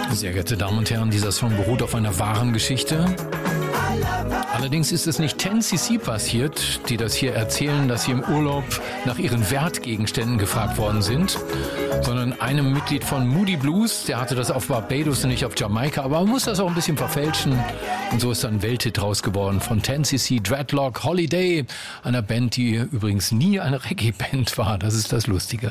Sehr geehrte Damen und Herren, dieser Song beruht auf einer wahren Geschichte. Allerdings ist es nicht 10cc passiert, die das hier erzählen, dass sie im Urlaub nach ihren Wertgegenständen gefragt worden sind, sondern einem Mitglied von Moody Blues, der hatte das auf Barbados und nicht auf Jamaika, aber man muss das auch ein bisschen verfälschen und so ist dann ein Welthit draus geworden von 10cc, Dreadlock, Holiday, einer Band, die übrigens nie eine Reggae-Band war, das ist das Lustige.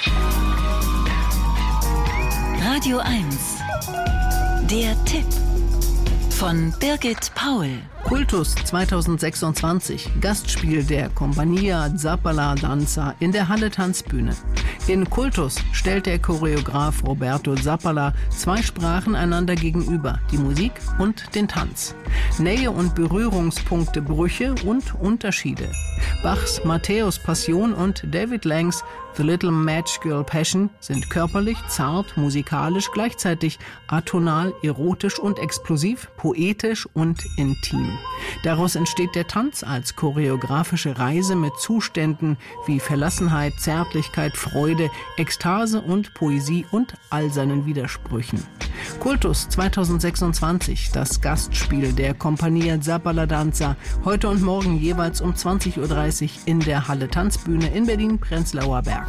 Radio 1, der Tipp von Birgit Paul. Kultus 2026, Gastspiel der Compagnia Zappala Danza in der Halle Tanzbühne. In Kultus stellt der Choreograf Roberto Zappala zwei Sprachen einander gegenüber, die Musik und den Tanz. Nähe und Berührungspunkte, Brüche und Unterschiede. Bachs Matthäus Passion und David Langs The Little Magical Passion sind körperlich, zart, musikalisch, gleichzeitig atonal, erotisch und explosiv, poetisch und intim. Daraus entsteht der Tanz als choreografische Reise mit Zuständen wie Verlassenheit, Zärtlichkeit, Freude, Ekstase und Poesie und all seinen Widersprüchen. Kultus 2026, das Gastspiel der Compagnia Zappala Danza, heute und morgen jeweils um 20.30 Uhr in der Halle Tanzbühne in Berlin-Prenzlauer Berg.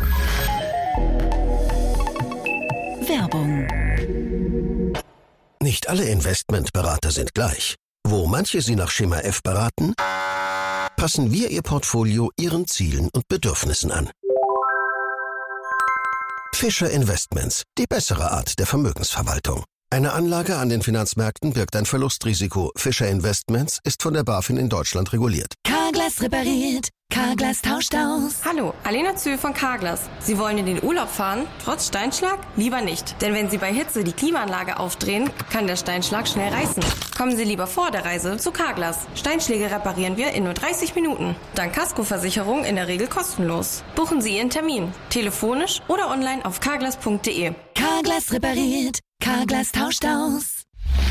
Werbung. Nicht alle Investmentberater sind gleich. Wo manche Sie nach Schema F beraten, passen wir Ihr Portfolio Ihren Zielen und Bedürfnissen an. Fischer Investments, die bessere Art der Vermögensverwaltung. Eine Anlage an den Finanzmärkten birgt ein Verlustrisiko. Fischer Investments ist von der BaFin in Deutschland reguliert. Carglass repariert, Carglass tauscht aus. Hallo, Alena Zöhl von Carglass. Sie wollen in den Urlaub fahren, trotz Steinschlag? Lieber nicht, denn wenn Sie bei Hitze die Klimaanlage aufdrehen, kann der Steinschlag schnell reißen. Kommen Sie lieber vor der Reise zu Carglass. Steinschläge reparieren wir in nur 30 Minuten. Dank Kaskoversicherung in der Regel kostenlos. Buchen Sie Ihren Termin, telefonisch oder online auf carglass.de. Carglass repariert, Carglass tauscht aus.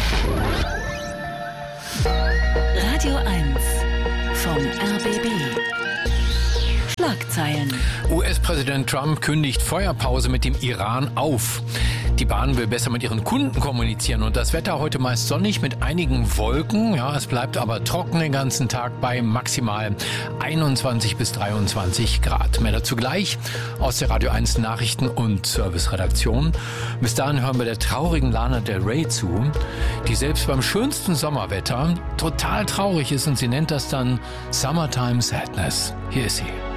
Radio 1 vom RBB. Schlagzeilen. US-Präsident Trump kündigt Feuerpause mit dem Iran auf. Die Bahn will besser mit ihren Kunden kommunizieren und das Wetter heute meist sonnig mit einigen Wolken. Ja, es bleibt aber trocken den ganzen Tag bei maximal 21 bis 23 Grad. Mehr dazu gleich aus der Radio 1 Nachrichten- und Serviceredaktion. Bis dahin hören wir der traurigen Lana Del Rey zu, die selbst beim schönsten Sommerwetter total traurig ist und sie nennt das dann Summertime Sadness. Hier ist sie.